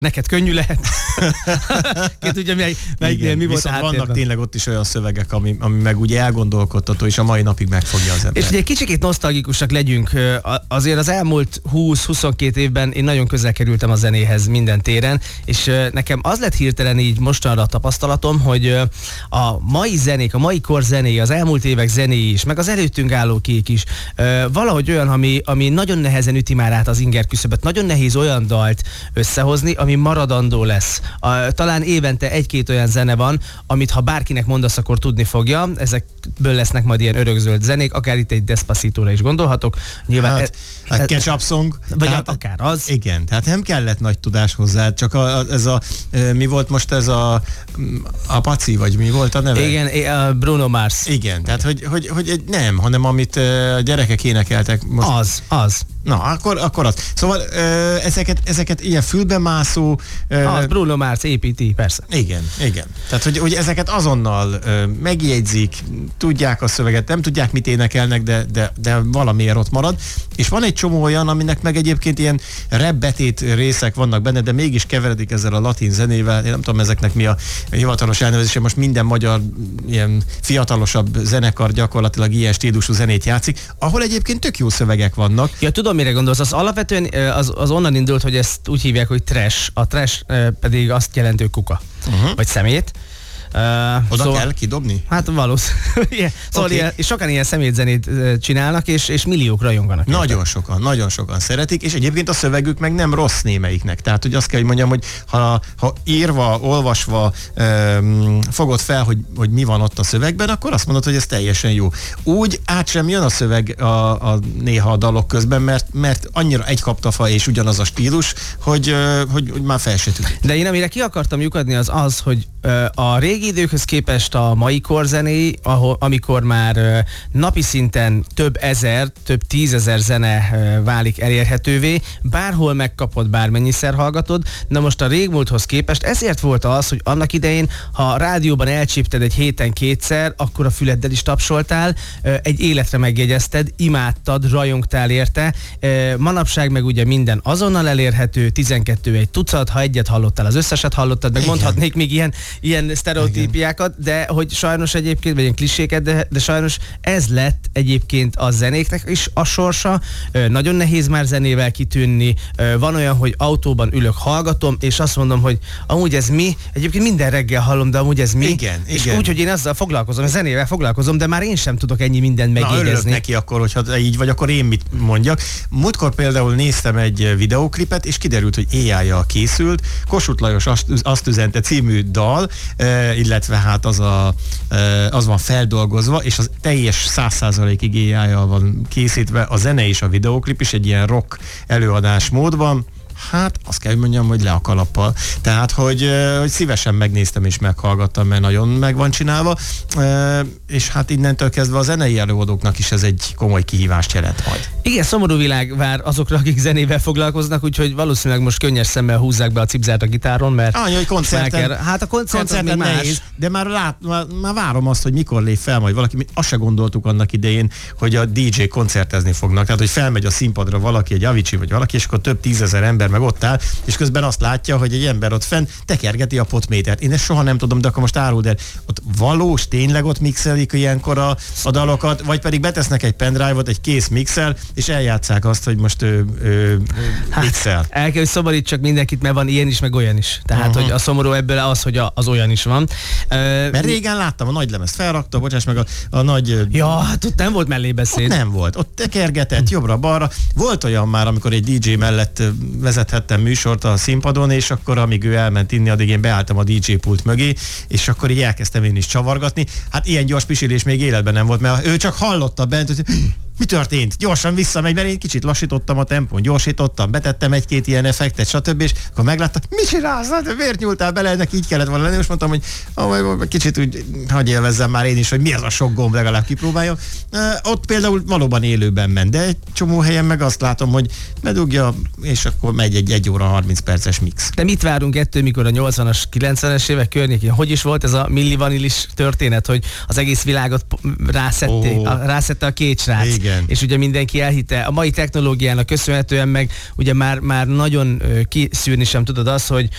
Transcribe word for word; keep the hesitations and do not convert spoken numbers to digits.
neked könnyű lehet. Ki tudja, melyik, melyiknél mi volt a háttérben. Vannak tényleg ott is olyan szövegek, ami, ami meg ugye elgondolkodtató, és a mai napig megfogja az ember. És ugye egy kicsikét nosztalgikusak legyünk. Azért az elmúlt húsz-huszonkettő évben én nagyon közel kerültem a zenéhez minden téren, és nekem az lett hirtelen így mostanra a tapasztalatom, hogy a mai zenék, a mai kor zenéi, az elmúlt évek zenéi is, meg az előttünk állókék is, valahogy olyan, ami, ami nagyon nehezen üti már át az inger küszöböt. Nagyon nehéz olyan dalt összehozni, ami maradandó lesz. A, talán évente egy-két olyan zene van, amit ha bárkinek mondasz, akkor tudni fogja. Ezekből lesznek majd ilyen örökzöld zenék, akár itt egy Despacitóra is gondolhatok. Nyilván hát, e, e, catch-up song. Vagy tehát, akár az. Igen, tehát nem kellett nagy tudás hozzá, csak a, a, ez a, mi volt most ez a a Paci, vagy mi volt a neve? Igen, a Bruno Mars. Igen, tehát hogy, hogy, hogy nem, hanem amit a gyerekek énekeltek most. Az, az. Na, akkor, akkor az. Szóval ezeket, ezeket ilyen fülbemászó... Az Bruno Mars építi, persze. Igen, igen. Tehát, hogy, hogy ezeket azonnal megjegyzik, tudják a szöveget, nem tudják, mit énekelnek, de, de, de valamiért ott marad. És van egy csomó olyan, aminek meg egyébként ilyen rap-betét részek vannak benne, de mégis keveredik ezzel a latin zenével. Én nem tudom, ezeknek mi a hivatalos elnevezése. Most minden magyar ilyen fiatalosabb zenekar gyakorlatilag ilyen stílusú zenét játszik, ahol egyébként tök jó szövegek vannak. Ja, tudom, mire gondolsz. Az alapvetően az, az onnan indult, hogy ezt úgy hívják, hogy trash. A trash pedig azt jelenti, hogy kuka. Uh-huh. Vagy szemét. Uh, Oda szóval, kell kidobni? Hát valószínűleg. Szóval okay. ilyen, sokan ilyen szemétzenét csinálnak, és, és milliók rajonganak. Nagyon érte. sokan, nagyon sokan szeretik, és egyébként a szövegük meg nem rossz némelyiknek. Tehát, hogy azt kell, hogy mondjam, hogy ha, ha írva, olvasva um, fogod fel, hogy, hogy mi van ott a szövegben, akkor azt mondod, hogy ez teljesen jó. Úgy át sem jön a szöveg a, a néha a dalok közben, mert, mert annyira egy kaptafa és ugyanaz a stílus, hogy, hogy, hogy már fel se tűnik. De én amire ki akartam lyukadni az az, hogy a régi időkhöz képest a mai korzené, ahol, amikor már uh, napi szinten több ezer, több tízezer zene uh, válik elérhetővé, bárhol megkapod, bármennyiszer hallgatod, na most a régmúlthoz képest ezért volt az, hogy annak idején, ha a rádióban elcsípted egy héten kétszer, akkor a füleddel is tapsoltál, uh, egy életre megjegyezted, imádtad, rajongtál érte, uh, manapság meg ugye minden azonnal elérhető, tizenkettő egy tucat, ha egyet hallottál, az összeset hallottad, meg mondhatnék még ilyen, ilyen sztereotípiákat, de hogy sajnos egyébként, vagy ilyen kliséket, de, de sajnos ez lett egyébként a zenéknek is a sorsa. Nagyon nehéz már zenével kitűnni. Van olyan, hogy autóban ülök, hallgatom, és azt mondom, hogy amúgy ez mi? Egyébként minden reggel hallom, de amúgy ez mi? Igen, és igen. úgy, hogy én azzal foglalkozom, a zenével foglalkozom, de már én sem tudok ennyi mindent megjegyezni. Na, örülök neki akkor, hogyha így vagy, akkor én mit mondjak. Múltkor például néztem egy videóklipet, és kiderült, hogy á í-jal készült. Kossuth Lajos azt, azt üzente című dal, illetve hát az, a, az van feldolgozva, és az teljes száz százalékig á í-jal van készítve, a zene és a videóklip is egy ilyen rock előadás módban. Hát azt kell, hogy mondjam, hogy le a kalappal. Tehát, hogy, hogy szívesen megnéztem és meghallgattam, mert nagyon meg van csinálva, és hát innentől kezdve a zenei előadóknak is ez egy komoly kihívást jelent majd. Igen, szomorú világ vár azokra, akik zenével foglalkoznak, úgyhogy valószínűleg most könnyes szemmel húzzák be a cipzárt a gitáron, mert Annyi, hogy koncerten, kell, hát a koncert koncerten még nehéz, más. De már, lát, már, már várom azt, hogy mikor lép fel majd valaki, azt se gondoltuk annak idején, hogy a dé dzsé koncertezni fognak, tehát hogy felmegy a színpadra valaki, egy Avicii vagy valaki, és akkor több tízezer ember meg ott áll, és közben azt látja, hogy egy ember ott fenn tekergeti a potmétert. Én ezt soha nem tudom, de akkor most áruld el, ott valós, tényleg ott mixelik ilyenkor a, a dalokat, vagy pedig betesznek egy pendrive-ot, egy kész mixel, és eljátszák azt, hogy most ő, ő hát, mixel. El kell, hogy szomorítsak mindenkit, mert van ilyen is, meg olyan is. Tehát, uh-huh. hogy a szomorú ebből az, hogy a, az olyan is van. Uh, mert régen láttam, a nagy lemezt felrakta, bocsáss meg a, a nagy... Ja, hát ott nem volt mellébeszéd. Ott nem volt. Ott tekergetett jobbra-balra. Volt olyan már, amikor egy dé dzsé mellett vezethettem műsort a színpadon, és akkor amíg ő elment inni, addig én beálltam a dé dzsé pult mögé, és akkor így elkezdtem én is csavargatni. Hát ilyen gyors pisilés még életben nem volt, mert ő csak hallotta bent, hogy mi történt? Gyorsan visszamegy, mert én kicsit lassítottam a tempón, gyorsítottam, betettem egy-két ilyen effektet, stb. És akkor meglátta, mit csinálsz? Hát, miért nyúltál bele? Ennek így kellett volna lenni. Most mondtam, hogy oh, kicsit úgy hagyj élvezzem már én is, hogy mi az a sok gomb, legalább kipróbáljam. Uh, ott például valóban élőben ment, de egy csomó helyen meg azt látom, hogy bedugja, és akkor megy egy egy óra harminc perces mix. De mit várunk ettől, mikor a nyolcvanas, kilencvenes évek környékén? Hogy is volt ez a Milli Vanillis történet, hogy az egész világot rászették, oh. a, rászette a két srác? Igen. Igen. és ugye mindenki elhitte. A mai technológiának köszönhetően meg ugye már, már nagyon kiszűrni sem tudod azt, hogy,